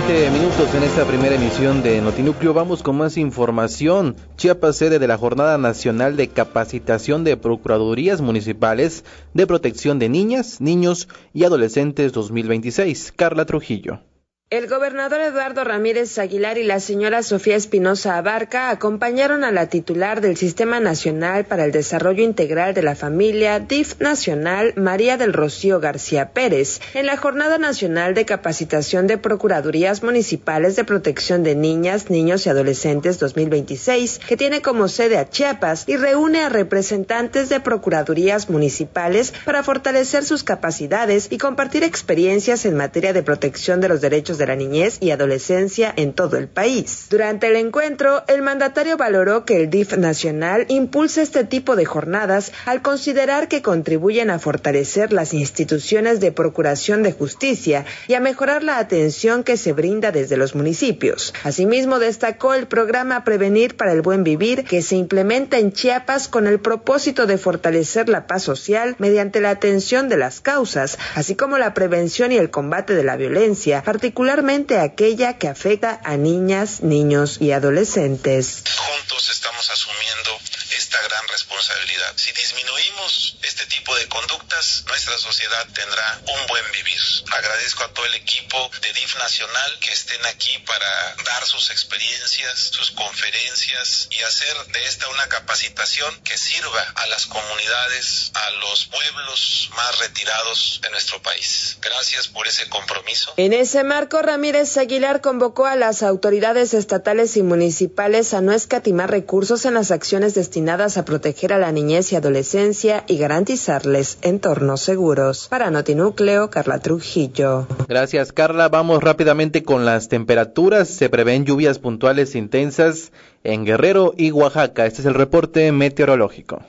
20 minutos en esta primera emisión de Notinúcleo. Vamos con más información. Chiapas, sede de la Jornada Nacional de Capacitación de Procuradurías Municipales de Protección de Niñas, Niños y Adolescentes 2026. Carla Trujillo. El gobernador Eduardo Ramírez Aguilar y la señora Sofía Espinosa Abarca acompañaron a la titular del Sistema Nacional para el Desarrollo Integral de la Familia, DIF Nacional, María del Rocío García Pérez, en la Jornada Nacional de Capacitación de Procuradurías Municipales de Protección de Niñas, Niños y Adolescentes 2026, que tiene como sede a Chiapas y reúne a representantes de procuradurías municipales para fortalecer sus capacidades y compartir experiencias en materia de protección de los derechos de la niñez y adolescencia en todo el país. Durante el encuentro, el mandatario valoró que el DIF nacional impulsa este tipo de jornadas al considerar que contribuyen a fortalecer las instituciones de procuración de justicia y a mejorar la atención que se brinda desde los municipios. Asimismo, destacó el programa Prevenir para el Buen Vivir, que se implementa en Chiapas con el propósito de fortalecer la paz social mediante la atención de las causas, así como la prevención y el combate de la violencia, particularmente aquella que afecta a niñas, niños y adolescentes. Juntos estamos asumiendo esta gran responsabilidad. Si disminuimos este tipo de conductas, nuestra sociedad tendrá un buen vivir. Agradezco a todo el equipo de DIF Nacional que estén aquí para dar sus experiencias, sus conferencias y hacer de esta una capacitación que sirva a las comunidades, a los pueblos más retirados de nuestro país. Gracias por ese compromiso. En ese marco, Ramírez Aguilar convocó a las autoridades estatales y municipales a no escatimar recursos en las acciones destinadas a proteger a la niñez y adolescencia y garantizarles entornos seguros. Para Notinúcleo, Carla Trujillo. Gracias, Carla. Vamos rápidamente con las temperaturas. Se prevén lluvias puntuales intensas en Guerrero y Oaxaca. Este es el reporte meteorológico.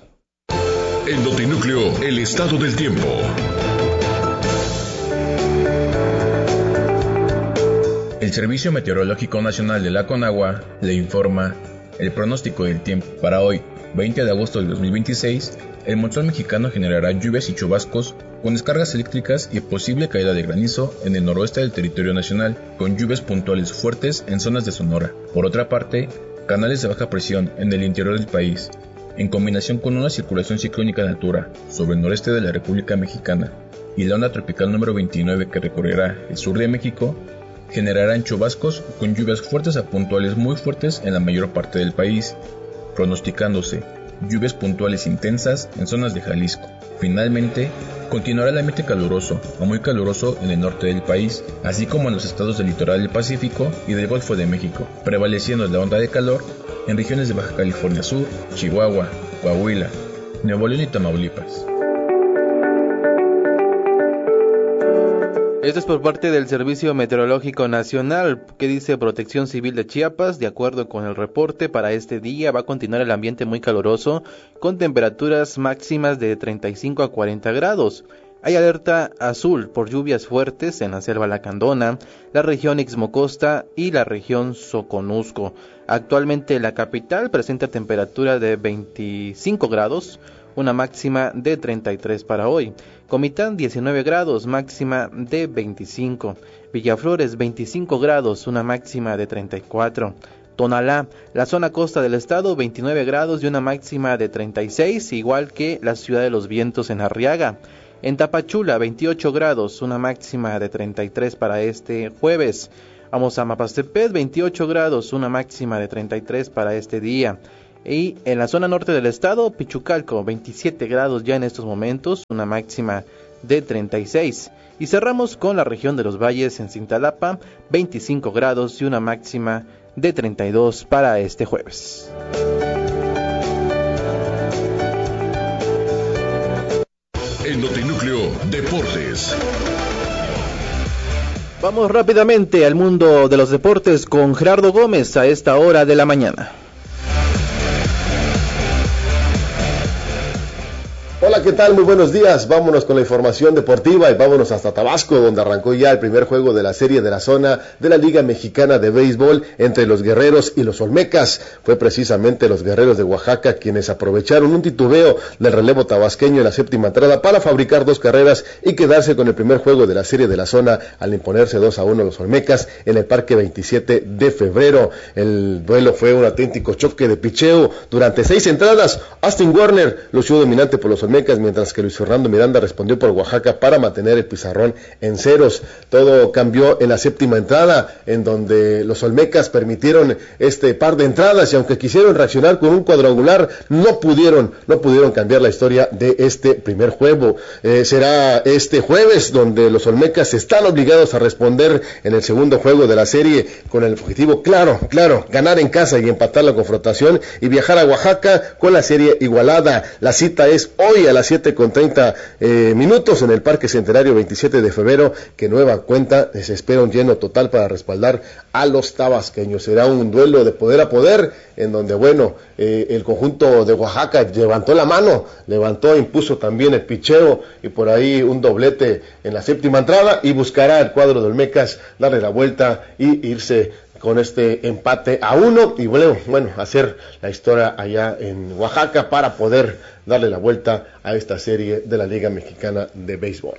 En Notinúcleo, el estado del tiempo. El Servicio Meteorológico Nacional de la Conagua le informa el pronóstico del tiempo. Para hoy, 20 de agosto del 2026, el monzón mexicano generará lluvias y chubascos con descargas eléctricas y posible caída de granizo en el noroeste del territorio nacional, con lluvias puntuales fuertes en zonas de Sonora. Por otra parte, canales de baja presión en el interior del país, en combinación con una circulación ciclónica de altura sobre el noreste de la República Mexicana y la onda tropical número 29 que recorrerá el sur de México, generarán chubascos con lluvias fuertes a puntuales muy fuertes en la mayor parte del país, pronosticándose lluvias puntuales intensas en zonas de Jalisco. Finalmente, continuará el ambiente caluroso o muy caluroso en el norte del país, así como en los estados del litoral del Pacífico y del Golfo de México, prevaleciendo la onda de calor en regiones de Baja California Sur, Chihuahua, Coahuila, Nuevo León y Tamaulipas. Esto es por parte del Servicio Meteorológico Nacional, que dice Protección Civil de Chiapas. De acuerdo con el reporte, para este día va a continuar el ambiente muy caluroso, con temperaturas máximas de 35 a 40 grados. Hay alerta azul por lluvias fuertes en la Selva Lacandona, la región Ixmocosta y la región Soconusco. Actualmente la capital presenta temperatura de 25 grados, una máxima de 33 para hoy. Comitán 19 grados, máxima de 25. Villaflores 25 grados, una máxima de 34. Tonalá, la zona costa del estado, 29 grados y una máxima de 36, igual que la Ciudad de los Vientos en Arriaga. En Tapachula 28 grados, una máxima de 33 para este jueves. Vamos a Mapastepec, 28 grados, una máxima de 33 para este día. Y en la zona norte del estado, Pichucalco, 27 grados ya en estos momentos, una máxima de 36. Y cerramos con la región de los valles en Cintalapa, 25 grados y una máxima de 32 para este jueves. En Notinúcleo, Deportes. Vamos rápidamente al mundo de los deportes con Gerardo Gómez a esta hora de la mañana. Hola, ¿qué tal? Muy buenos días. Vámonos con la información deportiva y vámonos hasta Tabasco, donde arrancó ya el primer juego de la serie de la zona de la Liga Mexicana de Béisbol entre los Guerreros y los Olmecas. Fue precisamente los Guerreros de Oaxaca quienes aprovecharon un titubeo del relevo tabasqueño en la séptima entrada para fabricar 2 carreras y quedarse con el primer juego de la serie de la zona al imponerse 2-1 los Olmecas en el Parque 27 de febrero. El duelo fue un auténtico choque de picheo. Durante 6 entradas, Austin Warner lució dominante por los Olmecas, mientras que Luis Fernando Miranda respondió por Oaxaca para mantener el pizarrón en ceros. Todo cambió en la séptima entrada, en donde los Olmecas permitieron este par de entradas, y aunque quisieron reaccionar con un cuadrangular, no pudieron cambiar la historia de este primer juego. Será este jueves donde los Olmecas están obligados a responder en el segundo juego de la serie, con el objetivo claro, ganar en casa y empatar la confrontación y viajar a Oaxaca con la serie igualada. La cita es hoy a las 7:30 minutos en el Parque Centenario 27 de febrero, que nueva cuenta se espera un lleno total para respaldar a los tabasqueños. Será un duelo de poder a poder, en donde el conjunto de Oaxaca levantó la mano, impuso también el picheo y por ahí un doblete en la séptima entrada, y buscará el cuadro de Olmecas darle la vuelta y irse con este empate a 1 y hacer la historia allá en Oaxaca para poder darle la vuelta a esta serie de la Liga Mexicana de Béisbol.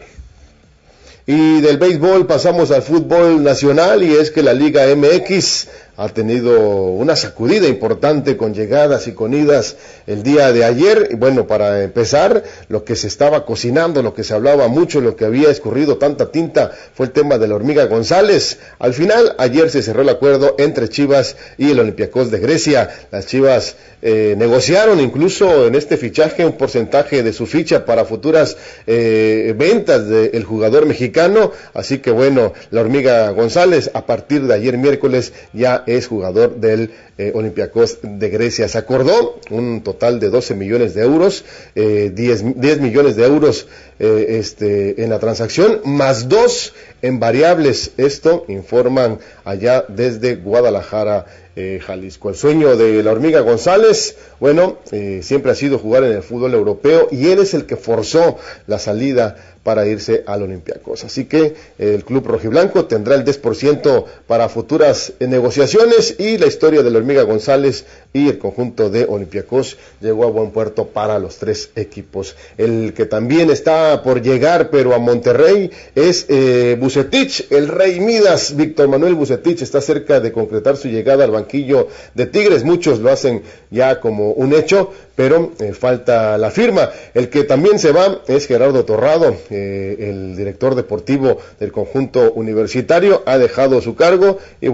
Y del béisbol pasamos al fútbol nacional, y es que la Liga MX ha tenido una sacudida importante con llegadas y con idas el día de ayer. Y bueno, para empezar, lo que se estaba cocinando, lo que se hablaba mucho, lo que había escurrido tanta tinta, fue el tema de la Hormiga González. Al final, ayer se cerró el acuerdo entre Chivas y el Olympiacos de Grecia. Las Chivas negociaron incluso en este fichaje un porcentaje de su ficha para futuras ventas del jugador mexicano. Así que bueno, la Hormiga González a partir de ayer miércoles ya es jugador del Olympiacos de Grecia. Se acordó un total de 12 millones de euros, 10 millones de euros en la transacción, más 2 en variables. Esto informan allá desde Guadalajara, Jalisco. El sueño de la Hormiga González, siempre ha sido jugar en el fútbol europeo, y él es el que forzó la salida para irse al Olympiacos. Así que el club rojiblanco tendrá el 10% para futuras negociaciones, y la historia de la Hormiga González y el conjunto de Olympiacos llegó a buen puerto para los 3 equipos. El que también está por llegar, pero a Monterrey, es Vucetich, el Rey Midas. Víctor Manuel Vucetich está cerca de concretar su llegada al banquillo de Tigres. Muchos lo hacen ya como un hecho, pero falta la firma. El que también se va es Gerardo Torrado, el director deportivo del conjunto universitario, ha dejado su cargo, y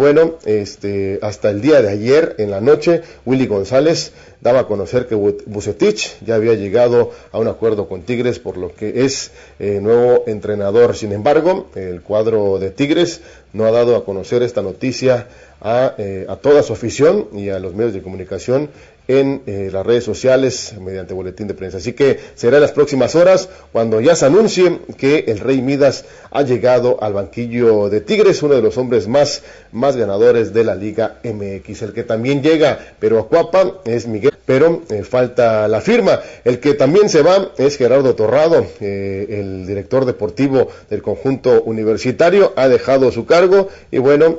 hasta el día de ayer en la noche, Willy González daba a conocer que Vucetich ya había llegado a un acuerdo con Tigres, por lo que es nuevo entrenador. Sin embargo, el cuadro de Tigres no ha dado a conocer esta noticia a toda su afición y a los medios de comunicación en las redes sociales mediante boletín de prensa. Así que será en las próximas horas cuando ya se anuncie que el Rey Midas ha llegado al banquillo de Tigres, uno de los hombres más ganadores de la Liga MX. El que también llega, pero a Cuapa, es Miguel, pero falta la firma. El que también se va es Gerardo Torrado, el director deportivo del conjunto universitario, ha dejado su cargo, y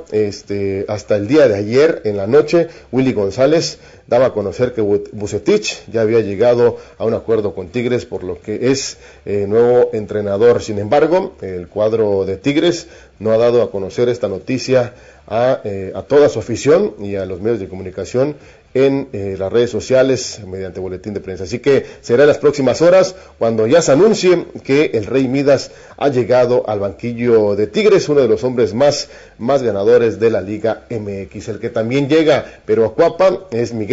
hasta el día de ayer en la noche, Willy González daba a conocer que Vucetich ya había llegado a un acuerdo con Tigres, por lo que es nuevo entrenador. Sin embargo, el cuadro de Tigres no ha dado a conocer esta noticia a toda su afición y a los medios de comunicación en las redes sociales mediante boletín de prensa. Así que será en las próximas horas cuando ya se anuncie que el Rey Midas ha llegado al banquillo de Tigres, uno de los hombres más ganadores de la Liga MX. El que también llega, pero a Cuapa, es Miguel